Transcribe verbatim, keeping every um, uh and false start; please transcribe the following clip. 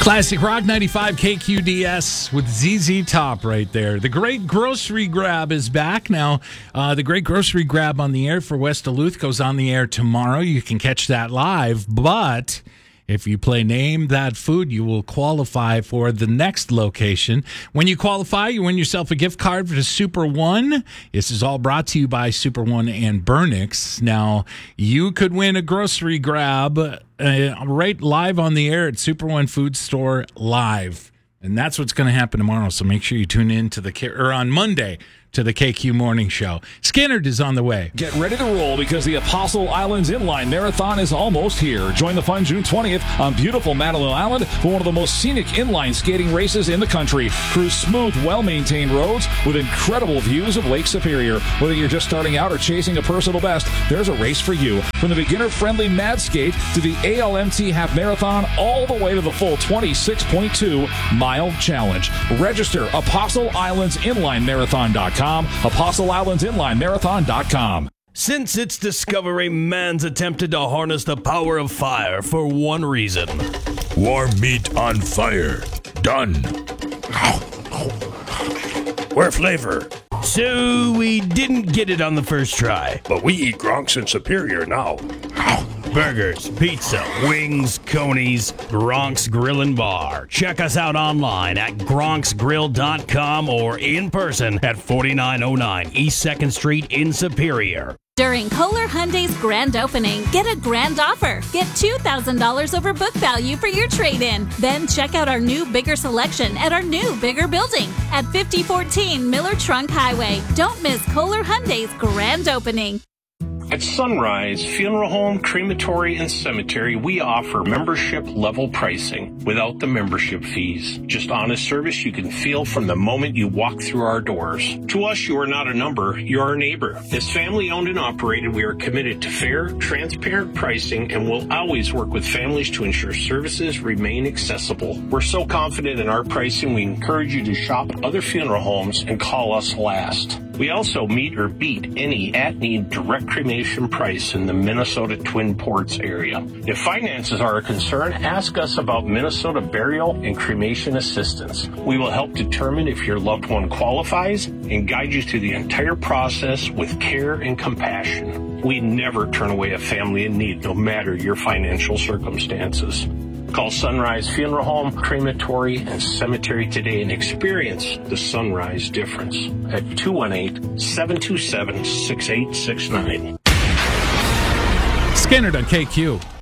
Classic Rock ninety-five K Q D S with Z Z Top right there. The Great Grocery Grab is back now. Uh, the Great Grocery Grab on the air for West Duluth goes on the air tomorrow. You can catch that live, but if you play Name That Food, you will qualify for the next location. When you qualify, you win yourself a gift card for Super One. This is all brought to you by Super One and Burnix. Now, you could win a grocery grab uh, right live on the air at Super One Food Store Live. And that's what's going to happen tomorrow. So make sure you tune in to the or on Monday to the K Q Morning Show. Skynyrd is on the way. Get ready to roll because the Apostle Islands Inline Marathon is almost here. Join the fun June twentieth on beautiful Madeline Island for one of the most scenic inline skating races in the country. Cruise smooth, well-maintained roads with incredible views of Lake Superior. Whether you're just starting out or chasing a personal best, there's a race for you. From the beginner-friendly Mad Skate to the A L M T Half Marathon, all the way to the full twenty-six point two mile challenge. Register apostle islands inline marathon dot com. apostle islands inline marathon dot com. Since its discovery, man's attempted to harness the power of fire for one reason. Warm meat on fire. Done. Where flavor? So we didn't get it on the first try. But we eat Gronks in Superior now. Burgers, pizza, wings, conies, Gronk's Grill and Bar. Check us out online at gronks grill dot com or in person at forty-nine oh nine East second Street in Superior. During Kohler Hyundai's grand opening, get a grand offer. Get two thousand dollars over book value for your trade-in. Then check out our new, bigger selection at our new, bigger building at fifty fourteen Miller Trunk Highway. Don't miss Kohler Hyundai's grand opening. At Sunrise Funeral Home, Crematory, and Cemetery, we offer membership-level pricing without the membership fees. Just honest service you can feel from the moment you walk through our doors. To us, you are not a number, you're our neighbor. As family-owned and operated, we are committed to fair, transparent pricing and will always work with families to ensure services remain accessible. We're so confident in our pricing, we encourage you to shop other funeral homes and call us last. We also meet or beat any at-need direct cremation price in the Minnesota Twin Ports area. If finances are a concern, ask us about Minnesota burial and cremation assistance. We will help determine if your loved one qualifies and guide you through the entire process with care and compassion. We never turn away a family in need, no matter your financial circumstances. Call Sunrise Funeral Home, Crematory, and Cemetery today and experience the Sunrise difference at two one eight, seven two seven, six eight six nine. Skynyrd on K Q.